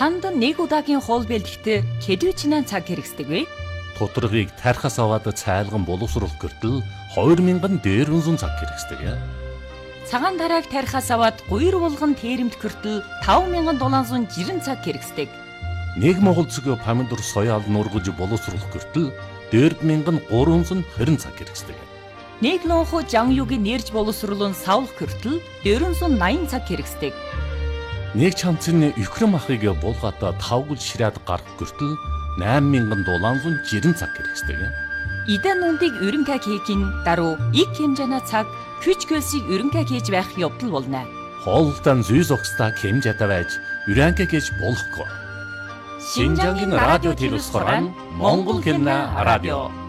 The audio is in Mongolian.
Танд нэг удаагийн хоол бэлтгэхдээ хэдвэчнээ цаг хэрэгсдэг вэ? Тодорхойг тархас аваад цайлган боловсруулах гэртэл 2000 дээрвэн цаг хэрэгсдэг. Цагаан тарааг тархас аваад гуйр булган тээрэмт гэртэл 5760 цаг хэрэгсдэг. Нэг Монгол цэгийн помидор соёал нургаж боловсруулах гэртэл 4320 цаг хэрэгсдэг. Нэг лонхо жангюгийн нэрж боловсруулан савлах гэртэл 480 цаг хэрэгсдэг. Нэг чамцны өхрөм ахыг булгаатаа тавгал ширээд гарах гэртэл 8760 цаг хэрэгсдэг. Идэн нүндийг өрөнгө хийхин даруй их хэмжээний цаг хүч хөлсийг өрөнгө хийж байх явдал болно. Хоолтон зүй зогсдаа хэмжээтэй байж өрөнгө хийж болохгүй. Шинжангийн радио телевизээр Монгол хэмнээ радио